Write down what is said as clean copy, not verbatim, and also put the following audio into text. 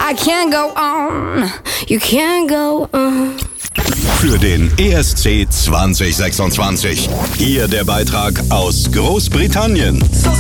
I can't go on, you can't go on. Für den ESC 2026. Hier der Beitrag aus Großbritannien. So